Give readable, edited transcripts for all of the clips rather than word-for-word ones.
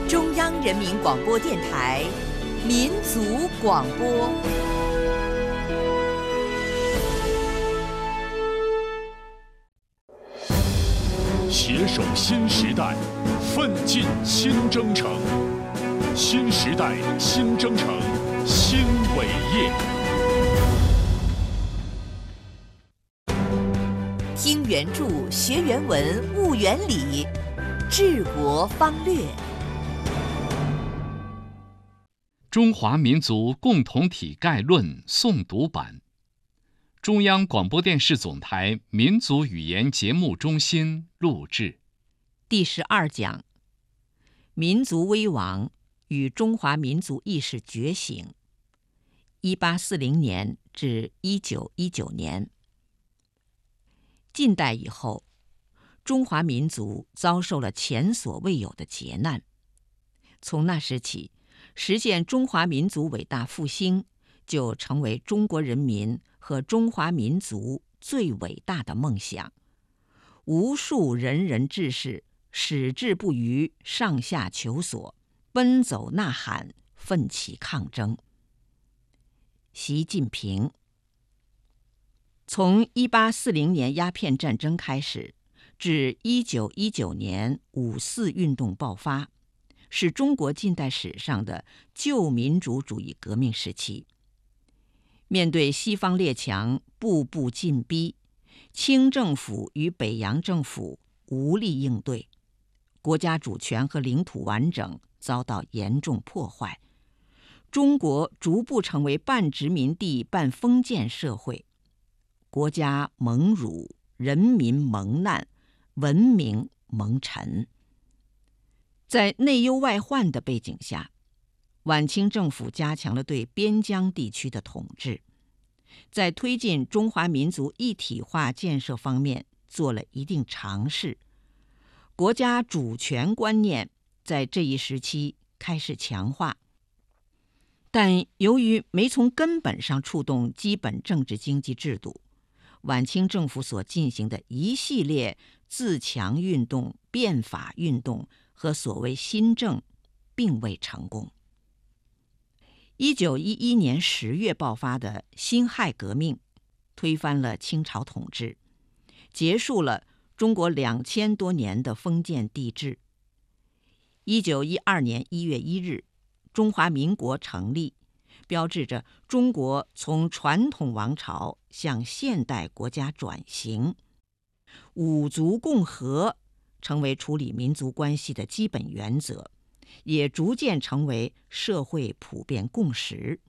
中央人民广播电台民族广播。 携手新时代，奋进新征程。新时代新征程，新伟业。 听原著，学原文，悟原理，治国方略。 中华民族共同体概论诵读版，中央广播电视总台民族语言节目中心录制。 第12讲：民族危亡与中华民族意识觉醒。1840年至1919年。近代以后，中华民族遭受了前所未有的劫难。从那时起，实现中华民族伟大复兴就成为中国人民和中华民族最伟大的梦想。无数仁人志士矢志不渝，上下求索，奔走呐喊，奋起抗争。习近平。从1840年鸦片战争开始，至1919年五四运动爆发，是中国近代史上的旧民主主义革命时期。面对西方列强步步进逼，清政府与北洋政府无力应对，国家主权和领土完整遭到严重破坏，中国逐步成为半殖民地半封建社会，国家蒙辱，人民蒙难，文明蒙尘。在内忧外患的背景下，晚清政府加强了对边疆地区的统治，在推进中华民族一体化建设方面做了一定尝试。国家主权观念在这一时期开始强化，但由于没从根本上触动基本政治经济制度，晚清政府所进行的一系列自强运动、变法运动和所谓新政并未成功。1911年10月爆发的辛亥革命，推翻了清朝统治，结束了中国2000多年的封建帝制。1912年1月1日，中华民国成立，标志着中国从传统王朝向现代国家转型。五族共和成为处理民族关系的基本原则，也逐渐成为社会普遍共识。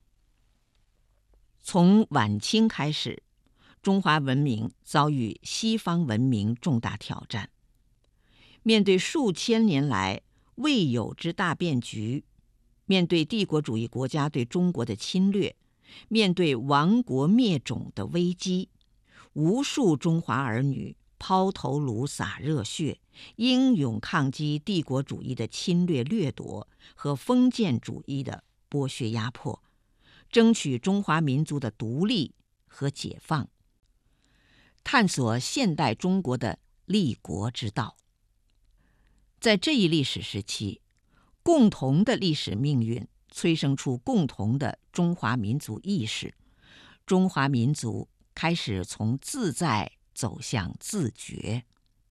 从晚清开始，中华文明遭遇西方文明重大挑战。面对数千年来未有之大变局，面对帝国主义国家对中国的侵略，面对亡国灭种的危机，无数中华儿女抛头颅洒热血，英勇抗击帝国主义的侵略掠夺和封建主义的剥削压迫，争取中华民族的独立和解放，探索现代中国的立国之道。在这一历史时期，共同的历史命运催生出共同的中华民族意识，中华民族开始从自在走向自觉。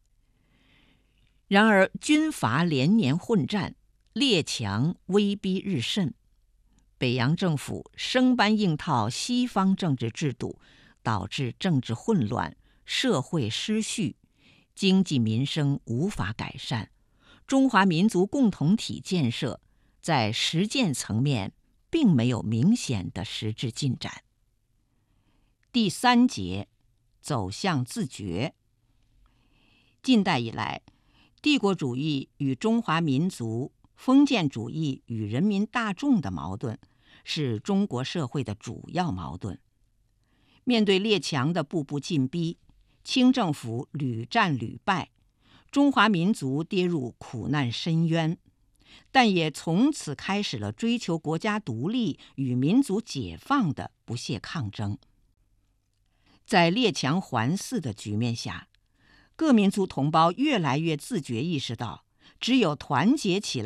然而军阀连年混战，列强威逼日甚，北洋政府生搬硬套西方政治制度，导致政治混乱，社会失序，经济民生无法改善，中华民族共同体建设在实践层面并没有明显的实质进展。第3节，走向自觉。近代以来，帝国主义与中华民族、封建主义与人民大众的矛盾是中国社会的主要矛盾。面对列强的步步进逼，清政府屡战屡败，中华民族跌入苦难深渊，但也从此开始了追求国家独立与民族解放的不懈抗争。在列强环伺的局面下，各民族同胞越来越自觉意识到，只有团结起来，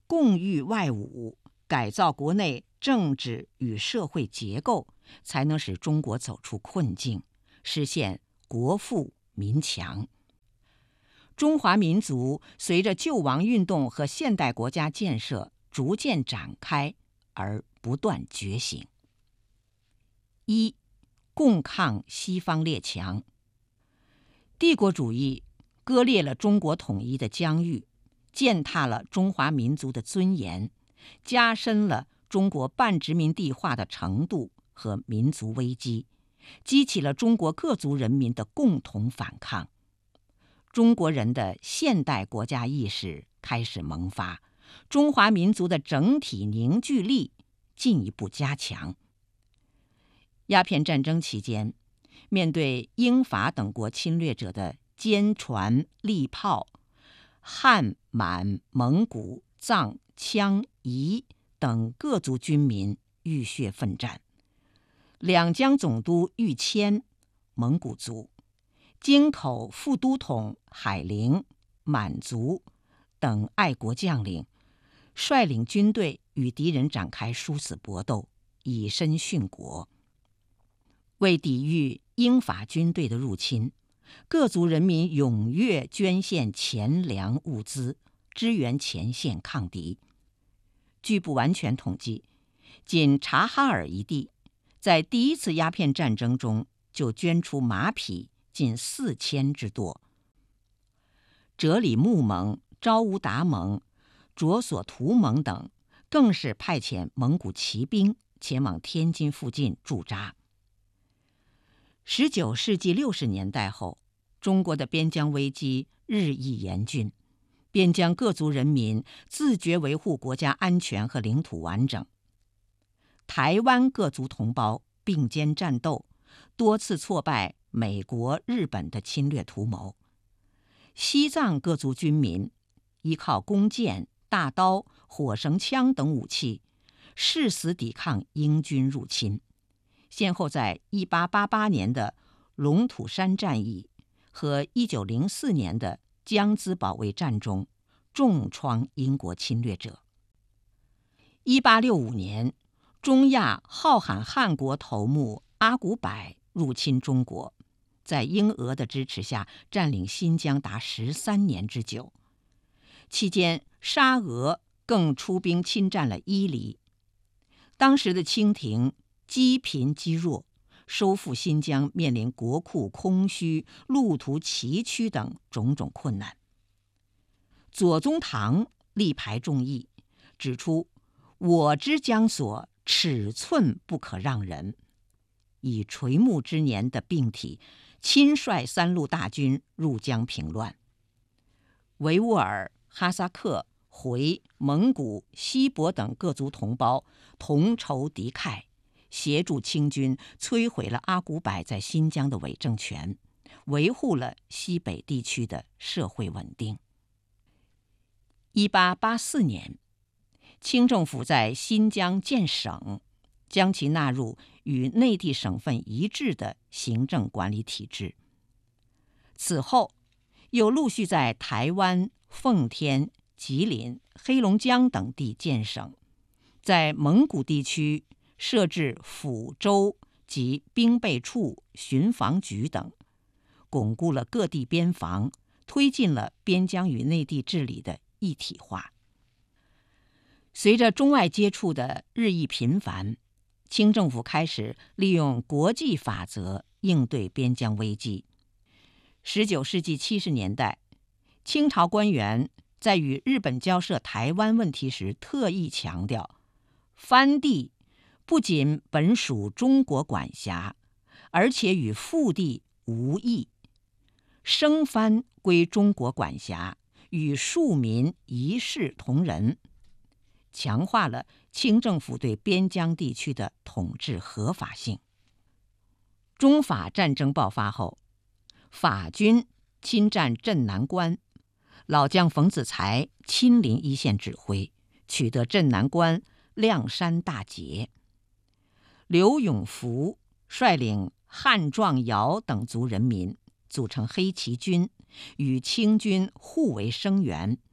共御外侮，改造国内政治与社会结构，才能使中国走出困境，实现国富民强。中华民族随着救亡运动和现代国家建设逐渐展开而不断觉醒。一、共抗西方列强。帝国主义割裂了中国统一的疆域，践踏了中华民族的尊严，加深了中国半殖民地化的程度和民族危机，激起了中国各族人民的共同反抗。中国人的现代国家意识开始萌发，中华民族的整体凝聚力进一步加强。鸦片战争期间，面对英法等国侵略者的坚船利炮，汉、满、蒙古、藏、羌、彝等各族军民浴血奋战。两江总督玉谦，蒙古族；京口副都统海陵，满族等爱国将领，率领军队与敌人展开殊死搏斗，以身殉国。为抵御英法军队的入侵，各族人民踊跃捐献钱粮物资，支援前线抗敌。据不完全统计，仅察哈尔一地在第一次鸦片战争中就捐出马匹近4000之多。哲里木盟、昭乌达盟、卓索图盟等更是派遣蒙古骑兵前往天津附近驻扎。19世纪60年代后，中国的边疆危机日益严峻，边疆各族人民自觉维护国家安全和领土完整。台湾各族同胞并肩战斗，多次挫败美国、日本的侵略图谋。西藏各族军民依靠弓箭、大刀、火绳枪等武器，誓死抵抗英军入侵，先后在1888年的龙土山战役和1904年的江孜保卫战中重创英国侵略者。1865年，中亚浩罕汗国头目阿古柏入侵中国，在英俄的支持下占领新疆达13年之久。期间，沙俄更出兵侵占了伊犁。当时的清廷积贫积弱，收复新疆面临国库空虚、路途崎岖等种种困难。左宗棠力排众议，指出我之疆所尺寸不可让人，以垂暮之年的病体亲率3路大军入疆平乱。维吾尔、哈萨克、回、蒙古、锡伯等各族同胞同仇敌忾，协助清军摧毁了阿古柏在新疆的伪政权，维护了西北地区的社会稳定。1884年，清政府在新疆建省，将其纳入与内地省份一致的行政管理体制。此后，又陆续在台湾、奉天、吉林、黑龙江等地建省，在蒙古地区设置抚州及兵备处、巡防局等，巩固了各地边防，推进了边疆与内地治理的一体化。随着中外接触的日益频繁，清政府开始利用国际法则应对边疆危机。19世纪70年代，清朝官员在与日本交涉台湾问题时特意强调，藩地不仅本属中国管辖，而且与腹地无异，生藩归中国管辖，与庶民一视同仁，强化了清政府对边疆地区的统治合法性。中法战争爆发后，法军侵占镇南关，老将冯子材亲临一线指挥，取得镇南关、亮山大捷。刘永福率领汉壮瑶等族人民组成黑旗军，与清军互为声援，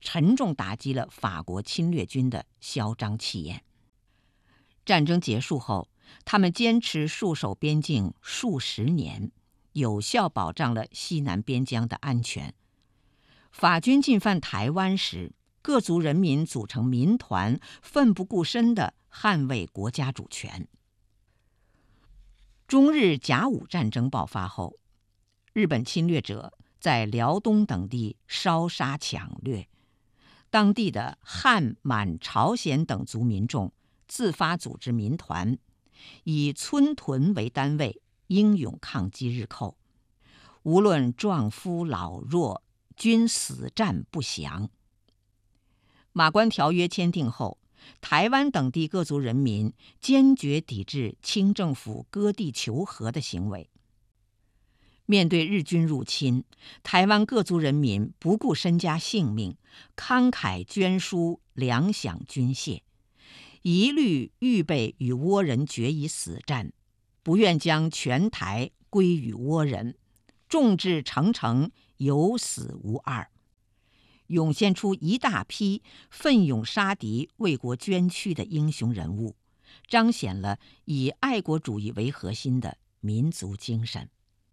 沉重打击了法国侵略军的嚣张气焰。战争结束后，他们坚持戍守边境数十年，有效保障了西南边疆的安全。法军进犯台湾时，各族人民组成民团，奋不顾身地捍卫国家主权。中日甲午战争爆发后，日本侵略者在辽东等地烧杀抢掠，当地的汉、满、朝鲜等族民众自发组织民团，以村屯为单位，英勇抗击日寇。无论壮夫老弱，均死战不降。马关条约签订后，台湾等地各族人民坚决抵制清政府割地求和的行为。面对日军入侵，台湾各族人民不顾身家性命，慷慨捐书，粮饷军械，一律预备与倭人决一死战，不愿将全台归于倭人，众志成城，有死无二，涌现出一大批奋勇杀敌、为国捐躯的英雄人物，彰显了以爱国主义为核心的民族精神。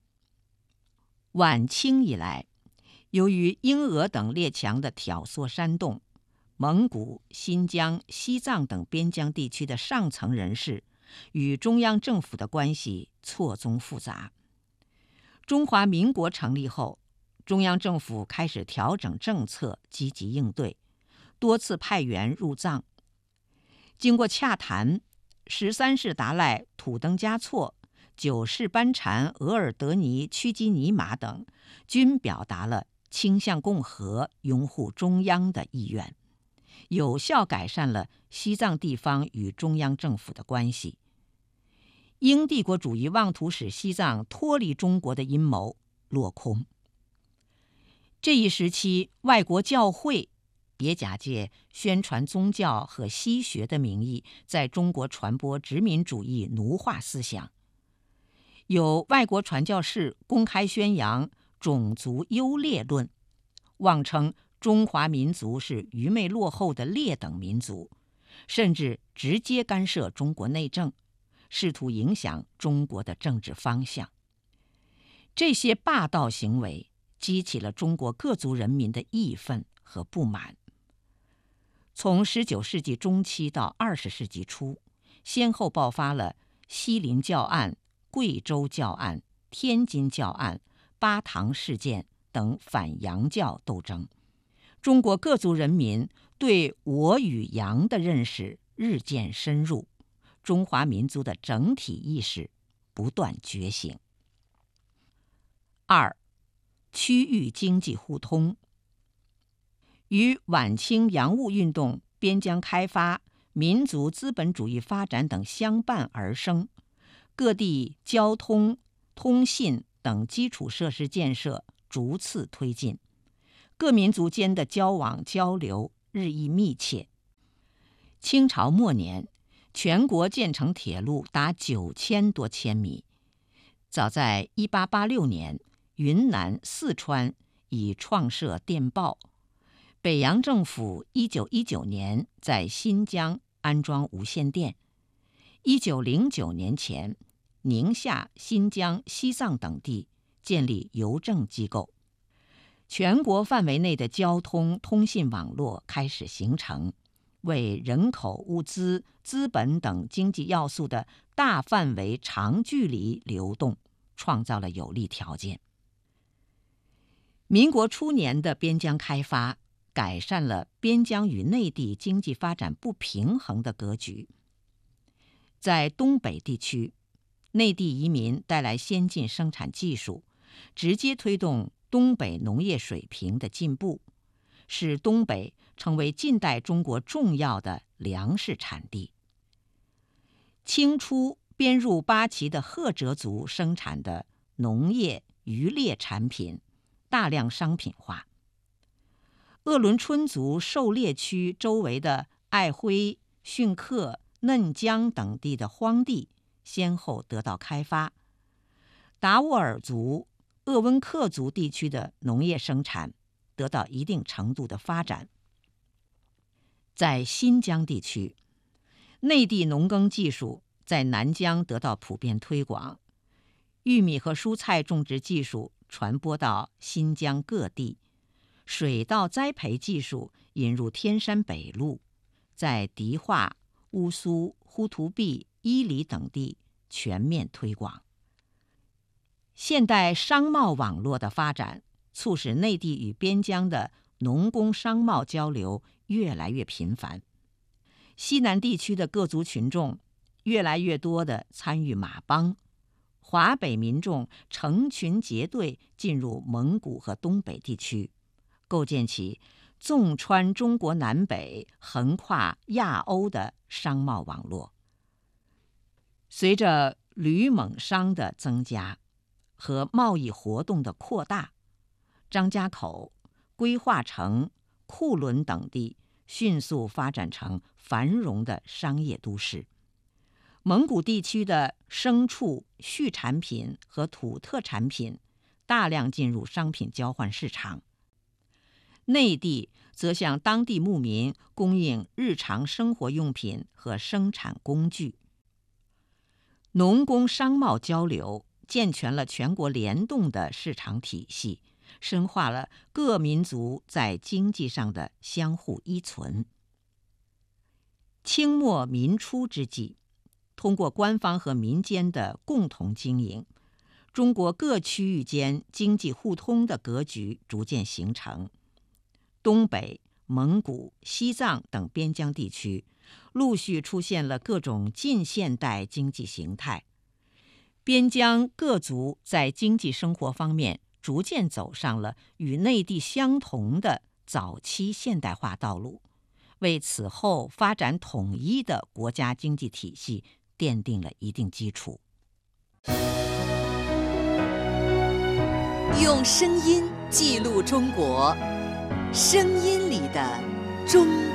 晚清以来，由于英俄等列强的挑唆煽动，蒙古、新疆、西藏等边疆地区的上层人士与中央政府的关系错综复杂。中华民国成立后，中央政府开始调整政策，积极应对，多次派员入藏。经过洽谈，13世达赖土登嘉措、9世班禅额尔德尼屈基尼玛等均表达了倾向共和、拥护中央的意愿，有效改善了西藏地方与中央政府的关系。英帝国主义妄图使西藏脱离中国的阴谋落空。这一时期，外国教会也假借宣传宗教和西学的名义，在中国传播殖民主义奴化思想。有外国传教士公开宣扬种族优劣论，妄称中华民族是愚昧落后的劣等民族，甚至直接干涉中国内政，试图影响中国的政治方向。这些霸道行为激起了中国各族人民的义愤和不满。从19世纪中期到20世纪初，先后爆发了西林教案、贵州教案、天津教案、巴塘事件等反洋教斗争。中国各族人民对我与洋的认识日渐深入，中华民族的整体意识不断觉醒。2、区域经济互通。与晚清洋务运动、边疆开发、民族资本主义发展等相伴而生，各地交通、通信等基础设施建设逐次推进，各民族间的交往交流日益密切。清朝末年，全国建成铁路达9000多千米。早在1886年，云南、四川已创设电报。北洋政府1919年在新疆安装无线电。1909年前，宁夏、新疆、西藏等地建立邮政机构。全国范围内的交通通信网络开始形成，为人口、物资、资本等经济要素的大范围长距离流动创造了有利条件。民国初年的边疆开发改善了边疆与内地经济发展不平衡的格局。在东北地区，内地移民带来先进生产技术，直接推动东北农业水平的进步，使东北成为近代中国重要的粮食产地。清初编入八旗的赫哲族生产的农业、渔猎产品大量商品化。鄂伦春族狩猎区周围的爱辉、逊克、嫩江等地的荒地先后得到开发。达斡尔族、鄂温克族地区的农业生产得到一定程度的发展， 在新疆地区，内地农耕技术在南疆得到普遍推广，玉米和蔬菜种植技术传播到新疆各地，水稻栽培技术引入天山北路，在迪化、乌苏、呼图壁、伊犁等地全面推广。现代商贸网络的发展，促使内地与边疆的农工商贸交流越来越频繁。西南地区的各族群众越来越多地参与马帮，华北民众成群结队进入蒙古和东北地区，构建起纵穿中国南北、横跨亚欧的商贸网络。随着旅蒙商的增加和贸易活动的扩大，张家口、规划城、库伦等地迅速发展成繁荣的商业都市。蒙古地区的牲畜、畜产品和土特产品大量进入商品交换市场，内地则向当地牧民供应日常生活用品和生产工具。农工商贸交流健全了全国联动的市场体系，深化了各民族在经济上的相互依存。清末民初之际，通过官方和民间的共同经营，中国各区域间经济互通的格局逐渐形成。东北、蒙古、西藏等边疆地区陆续出现了各种近现代经济形态，边疆各族在经济生活方面逐渐走上了与内地相同的早期现代化道路，为此后发展统一的国家经济体系奠定了一定基础。 用声音记录中国，声音里的中